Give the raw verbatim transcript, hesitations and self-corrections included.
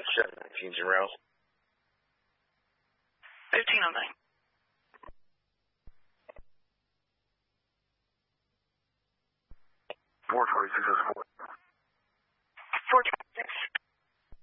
seven nineteens in route. fifteen oh nine. four twenty-six is four. four twenty.